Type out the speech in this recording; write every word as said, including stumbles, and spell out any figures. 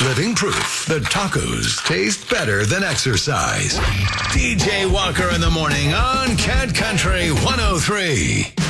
living proof that tacos taste better than exercise. D J Walker in the morning on Cat Country one oh three.